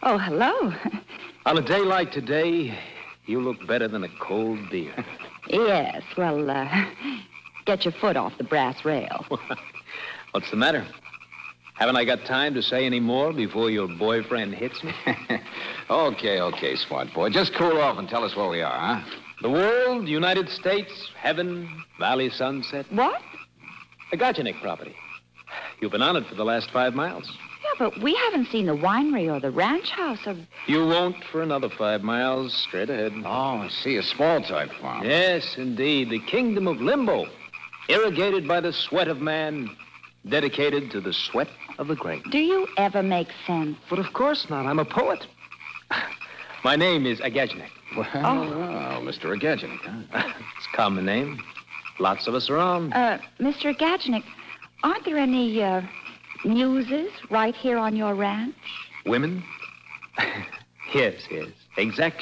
Oh, hello. On a day like today, you look better than a cold beer. Yes, well, get your foot off the brass rail. What's the matter? Haven't I got time to say any more before your boyfriend hits me? Okay, smart boy. Just cool off and tell us where we are, huh? The world, United States, heaven, valley sunset. What? The Gajanik property. You've been on it for the last 5 miles. Yeah, but we haven't seen the winery or the ranch house or... You won't for another 5 miles straight ahead. Oh, I see. A small type farm. Yes, indeed. The kingdom of limbo. Irrigated by the sweat of man. Dedicated to the sweat of the grape. Do you ever make sense? But of course not. I'm a poet. My name is Agajnik. Well, Mr. Agajnik, huh? It's a common name. Lots of us around. Mr. Gajanik, aren't there any, muses right here on your ranch? Women? Yes. Exactly.